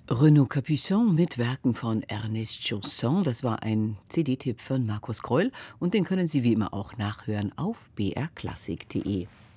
Renaud Capuçon mit Werken von Ernest Chausson. Das war ein CD-Tipp von Markus Kreul und den können Sie wie immer auch nachhören auf brklassik.de.